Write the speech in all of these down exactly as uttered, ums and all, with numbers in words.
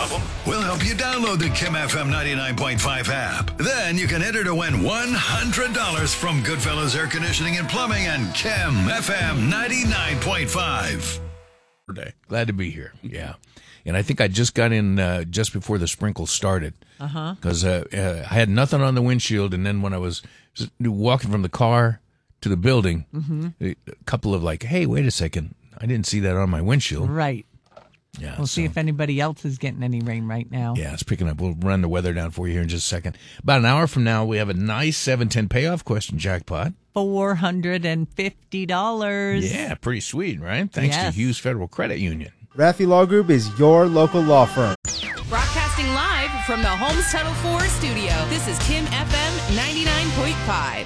problem? We'll help you download the Kim F M ninety-nine point five app. Then you can enter to win one hundred dollars from Goodfellas Air Conditioning and Plumbing and Kim F M ninety-nine point five. Glad to be here. Yeah. And I think I just got in uh, just before the sprinkles started. Uh-huh. Because uh, uh, I had nothing on the windshield, and then when I was walking from the car to the building, mm-hmm. a couple of like, hey, wait a second, I didn't see that on my windshield. Right. Yeah. We'll so, see if anybody else is getting any rain right now. Yeah, it's picking up. We'll run the weather down for you here in just a second. About an hour from now, we have a nice seven ten payoff question jackpot. four hundred fifty dollars. Yeah, pretty sweet, right? Thanks yes. to Hughes Federal Credit Union. Raffi Law Group is your local law firm. Broadcasting live from the Holmes Title four studio. This is Kim F M ninety-nine point five.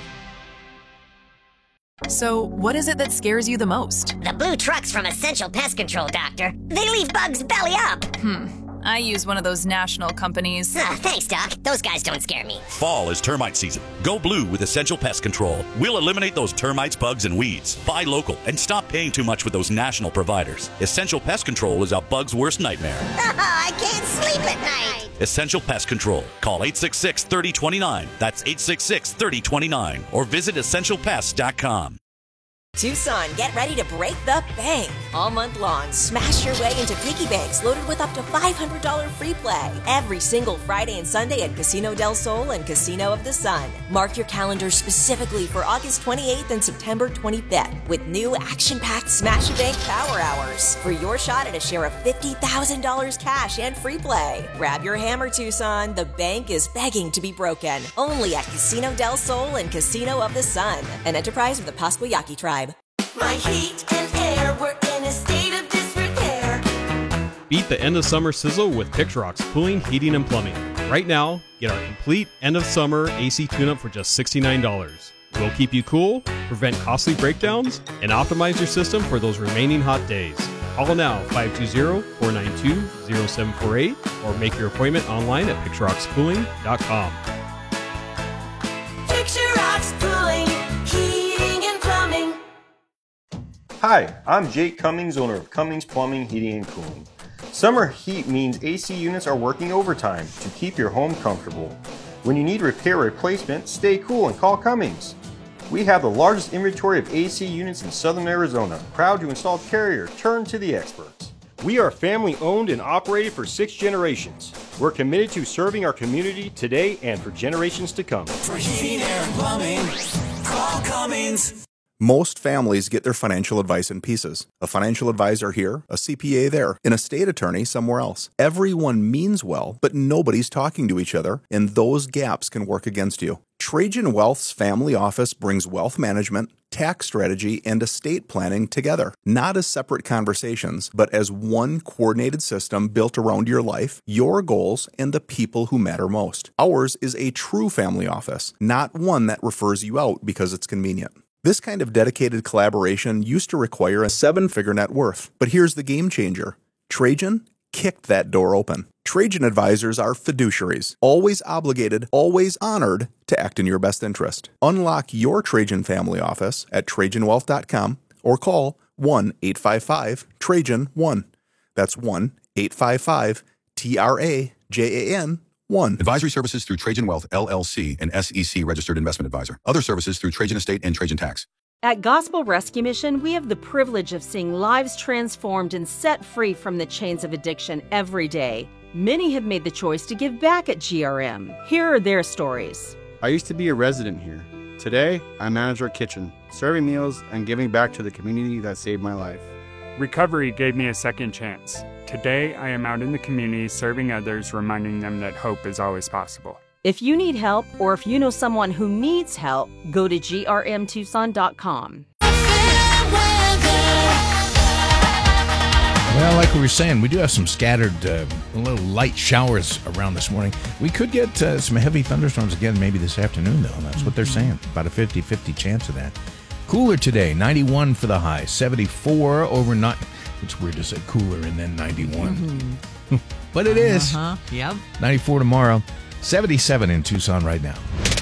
So, what is it that scares you the most? The blue trucks from Essential Pest Control, Doctor. They leave bugs belly up. Hmm. I use one of those national companies. Ah, thanks, Doc. Those guys don't scare me. Fall is termite season. Go blue with Essential Pest Control. We'll eliminate those termites, bugs, and weeds. Buy local and stop paying too much with those national providers. Essential Pest Control is a bug's worst nightmare. I can't sleep at night. Essential Pest Control. Call eight six six, three oh two nine. That's eight six six, three oh two nine. Or visit essential pest dot com. Tucson, get ready to break the bank. All month long, smash your way into piggy banks loaded with up to five hundred dollars free play. Every single Friday and Sunday at Casino del Sol and Casino of the Sun. Mark your calendars specifically for August twenty-eighth and September twenty-fifth with new action-packed Smash a Bank Power Hours for your shot at a share of fifty thousand dollars cash and free play. Grab your hammer, Tucson. The bank is begging to be broken. Only at Casino del Sol and Casino of the Sun, an enterprise of the Pascua Yaqui Tribe. My heat and air were in a state of disrepair. Beat the end of summer sizzle with Pixrox Cooling, Heating, and Plumbing. Right now, get our complete end of summer A C tune-up for just sixty-nine dollars. We'll keep you cool, prevent costly breakdowns, and optimize your system for those remaining hot days. Call now, five two zero, four nine two, zero seven four eight, or make your appointment online at pixrox cooling dot com. Pixrox Cooling, Heating, and Plumbing. Hi, I'm Jake Cummings, owner of Cummings Plumbing, Heating, and Cooling. Summer heat means A C units are working overtime to keep your home comfortable. When you need repair or replacement, stay cool and call Cummings. We have the largest inventory of A C units in southern Arizona. Proud to install Carrier. Turn to the experts. We are family owned and operated for six generations. We're committed to serving our community today and for generations to come. For heating, air, and plumbing, call Cummings. Most families get their financial advice in pieces. A financial advisor here, a C P A there, an estate attorney somewhere else. Everyone means well, but nobody's talking to each other, and those gaps can work against you. Trajan Wealth's family office brings wealth management, tax strategy, and estate planning together, not as separate conversations, but as one coordinated system built around your life, your goals, and the people who matter most. Ours is a true family office, not one that refers you out because it's convenient. This kind of dedicated collaboration used to require a seven-figure net worth, but here's the game changer. Trajan kicked that door open. Trajan advisors are fiduciaries, always obligated, always honored to act in your best interest. Unlock your Trajan family office at trajan wealth dot com or call one eight five five Trajan one. That's one eight five five T R A J A N one. Advisory services through Trajan Wealth, L L C, an S E C registered investment advisor. Other services through Trajan Estate and Trajan Tax. At Gospel Rescue Mission, we have the privilege of seeing lives transformed and set free from the chains of addiction every day. Many have made the choice to give back at G R M. Here are their stories. I used to be a resident here. Today, I manage our kitchen, serving meals and giving back to the community that saved my life. Recovery gave me a second chance. Today, I am out in the community serving others, reminding them that hope is always possible. If you need help or if you know someone who needs help, go to G R M Tucson dot com. Well, like we were saying, we do have some scattered uh, little light showers around this morning. We could get uh, some heavy thunderstorms again maybe this afternoon, though. That's what they're saying. About a fifty-fifty chance of that. Cooler today, ninety-one for the high, seventy-four overnight. It's weird to say cooler and then ninety-one. Mm-hmm. But it is. Uh-huh. Yep. ninety-four tomorrow, seventy-seven in Tucson right now.